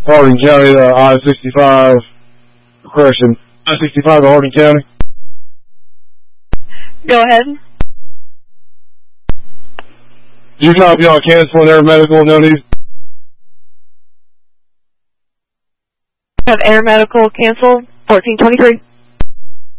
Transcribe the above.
Hardin County to I-65, correction, I-65 to Hardin County. Go ahead. You copy on canceling air medical, no need. Have air medical canceled, 1423.